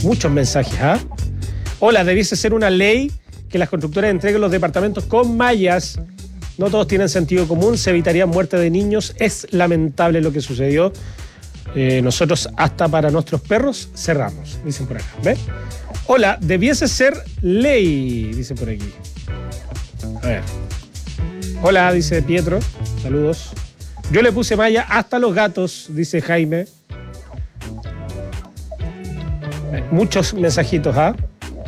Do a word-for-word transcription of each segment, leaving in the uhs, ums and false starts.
Muchos mensajes, ¿ah? ¿eh? Hola, debiese ser una ley que las constructoras entreguen los departamentos con mallas. No todos tienen sentido común, se evitaría muerte de niños. Es lamentable lo que sucedió. Eh, nosotros hasta para nuestros perros cerramos, dicen por acá. ¿Ves? Hola, debiese ser ley, dice por aquí. A ver. Hola, dice Pietro. Saludos. Yo le puse malla hasta los gatos, dice Jaime. Muchos mensajitos, ¿ah?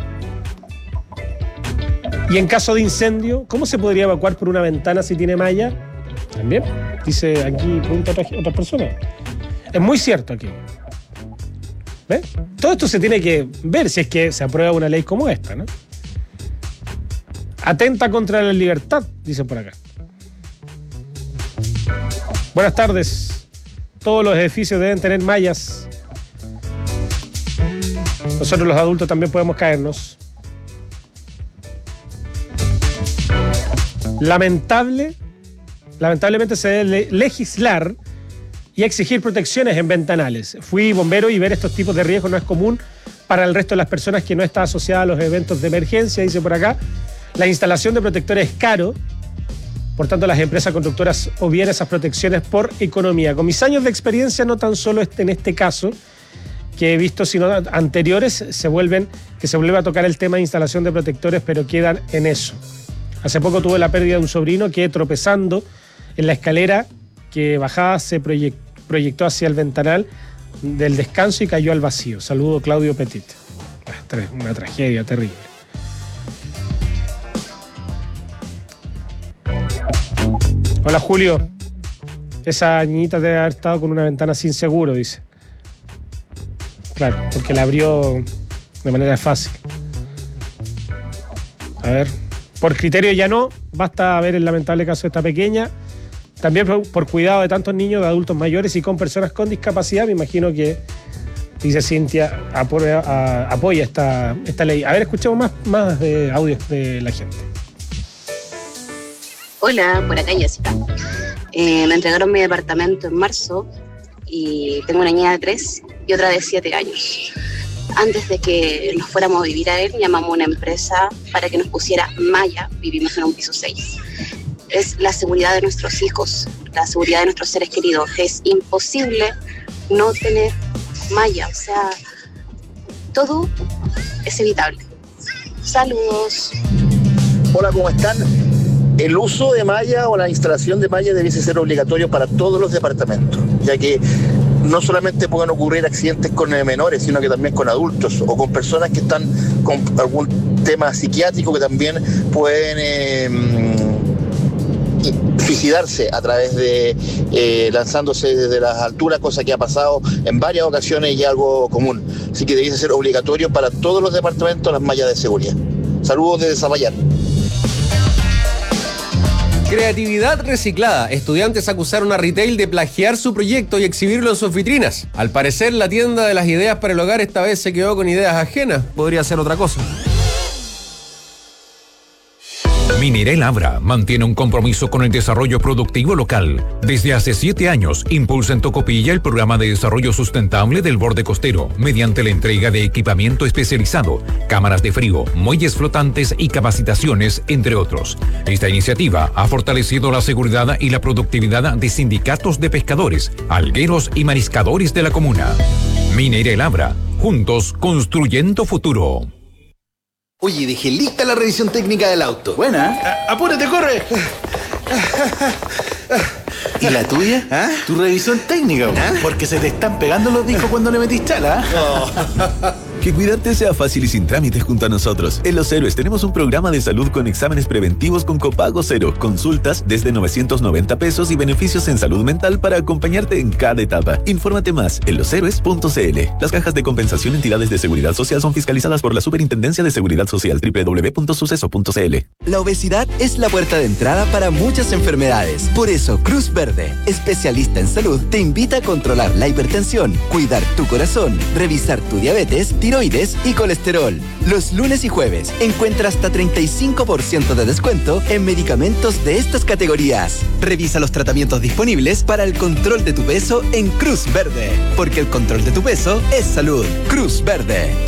Y en caso de incendio, ¿cómo se podría evacuar por una ventana si tiene malla? También, dice aquí, pregunta otra, otra persona. Es muy cierto aquí. ¿Ves? Todo esto se tiene que ver si es que se aprueba una ley como esta, ¿no? Atenta contra la libertad, dicen por acá. Buenas tardes. Todos los edificios deben tener mallas. Nosotros los adultos también podemos caernos. Lamentable, lamentablemente se debe legislar y exigir protecciones en ventanales. Fui bombero y ver estos tipos de riesgos no es común para el resto de las personas que no está asociada a los eventos de emergencia, dice por acá. La instalación de protectores es caro, por tanto las empresas constructoras obvian esas protecciones por economía. Con mis años de experiencia, no tan solo en este caso que he visto, sino anteriores, se vuelven, que se vuelve a tocar el tema de instalación de protectores, pero quedan en eso. Hace poco tuve la pérdida de un sobrino que tropezando en la escalera que bajaba se proyect, proyectó hacia el ventanal del descanso y cayó al vacío. Saludo, Claudio Petit. Una tragedia terrible. Hola, Julio. Esa niñita debe haber estado con una ventana sin seguro, dice. Claro, porque la abrió de manera fácil. A ver... Por criterio ya no, basta ver el lamentable caso de esta pequeña. También por, por cuidado de tantos niños, de adultos mayores y con personas con discapacidad, me imagino que, dice Cintia, apoya, a, apoya esta, esta ley. A ver, escuchemos más, más de audios de la gente. Hola, por acá Jessica. Eh, me entregaron mi departamento en marzo y tengo una niña de tres y otra de siete años. Antes de que nos fuéramos a vivir a él, llamamos a una empresa para que nos pusiera malla. Vivimos en un piso seis. Es la seguridad de nuestros hijos, la seguridad de nuestros seres queridos. Es imposible no tener malla. O sea, todo es evitable. Saludos. Hola, ¿cómo están? El uso de malla o la instalación de malla debiese ser obligatorio para todos los departamentos, ya que no solamente pueden ocurrir accidentes con menores, sino que también con adultos o con personas que están con algún tema psiquiátrico que también pueden eh, suicidarse a través de eh, lanzándose desde las alturas, cosa que ha pasado en varias ocasiones y es algo común. Así que debiese ser obligatorio para todos los departamentos las mallas de seguridad. Saludos desde Zapallar. Creatividad reciclada. Estudiantes acusaron a Retail de plagiar su proyecto y exhibirlo en sus vitrinas. Al parecer, la tienda de las ideas para el hogar esta vez se quedó con ideas ajenas. Podría ser otra cosa. Mineral Abra mantiene un compromiso con el desarrollo productivo local. Desde hace siete años, impulsa en Tocopilla el programa de desarrollo sustentable del borde costero, mediante la entrega de equipamiento especializado, cámaras de frío, muelles flotantes y capacitaciones, entre otros. Esta iniciativa ha fortalecido la seguridad y la productividad de sindicatos de pescadores, algueros y mariscadores de la comuna. Mineral Abra, juntos construyendo futuro. Oye, dejé lista la revisión técnica del auto. Buena. ¿Eh? ¡Apúrate, corre! ¿Y la tuya? ¿Ah? Tu revisión técnica, ¿Ah? Porque se te están pegando los discos cuando le metís chala. Oh. Que cuidarte sea fácil y sin trámites junto a nosotros. En Los Héroes tenemos un programa de salud con exámenes preventivos con copago cero, consultas desde novecientos noventa pesos y beneficios en salud mental para acompañarte en cada etapa. Infórmate más en los héroes punto c l. Las cajas de compensación entidades de seguridad social son fiscalizadas por la Superintendencia de Seguridad Social. doble u doble u doble u punto suceso punto c l. La obesidad es la puerta de entrada para muchas enfermedades. Por eso, Cruz Verde, especialista en salud, te invita a controlar la hipertensión, cuidar tu corazón, revisar tu diabetes, tiroides y colesterol. Los lunes y jueves encuentra hasta treinta y cinco por ciento de descuento en medicamentos de estas categorías. Revisa los tratamientos disponibles para el control de tu peso en Cruz Verde, porque el control de tu peso es salud. Cruz Verde.